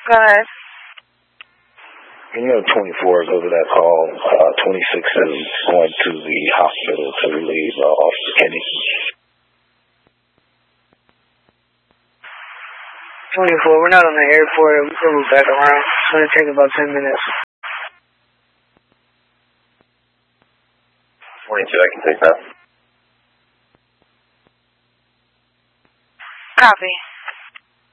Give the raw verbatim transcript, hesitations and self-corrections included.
Go ahead. You know, twenty-four is over that call. Uh, twenty-six is going to the hospital to relieve uh, Officer Kenny. twenty-four, we're not on the airport. We can move back around. It's going to take about ten minutes. twenty-two, I can take that. Copy.